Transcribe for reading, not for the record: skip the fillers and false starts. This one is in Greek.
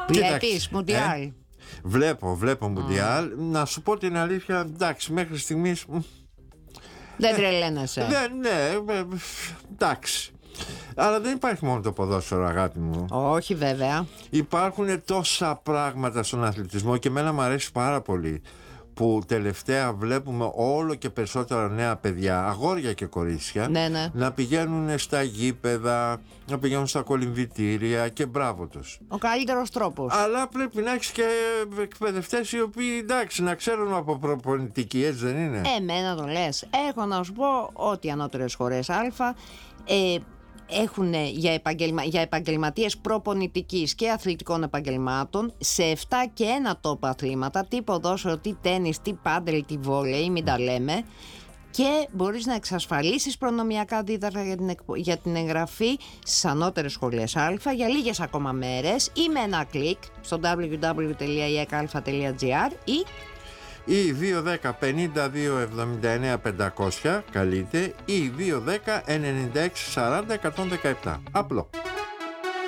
Βλέπεις Μουντιάλ? Βλέπω Μουντιάλ. Να σου πω την αλήθεια, εντάξει, μέχρι στιγμής δεν τρελαίνεσαι? Ναι, εντάξει. Αλλά δεν υπάρχει μόνο το ποδόσφαιρο, αγάπη μου. Όχι βέβαια. Υπάρχουν τόσα πράγματα στον αθλητισμό και εμένα μου αρέσει πάρα πολύ που τελευταία βλέπουμε όλο και περισσότερα νέα παιδιά, αγόρια και κορίτσια, να πηγαίνουν στα γήπεδα, να πηγαίνουν στα κολυμβητήρια, και μπράβο τους. Ο καλύτερος τρόπος. Αλλά πρέπει να έχεις και εκπαιδευτές οι οποίοι, εντάξει, να ξέρουν από προπονητική, έτσι δεν είναι? Εμένα το λες. Έχω να σου πω ότι οι ανώτερες σχολές Α έχουν για επαγγελματίες προπονητικής και αθλητικών επαγγελμάτων σε 7 και 1 τόπο αθλήματα, τι ποδόσφαιρο, τι τένις, τι πάντελ, τι βόλεϊ, μην τα λέμε, και μπορείς να εξασφαλίσεις προνομιακά αντίδρα για την εγγραφή στις ανώτερες σχολές Α για λίγες ακόμα μέρες ή με ένα κλικ στο www.ekalfa.gr ή 210 52 79 500, καλείτε, ή 210 96 40 117. Απλό.